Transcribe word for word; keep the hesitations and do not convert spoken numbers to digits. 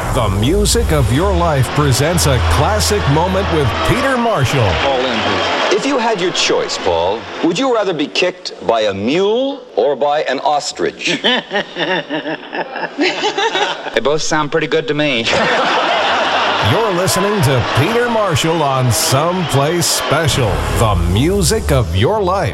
The Music of Your Life presents a classic moment with Peter Marshall. All in, please. If you had your choice, Paul, would you rather be kicked by a mule or by an ostrich? They both sound pretty good to me. You're listening to Peter Marshall on Someplace Special, the music of your life.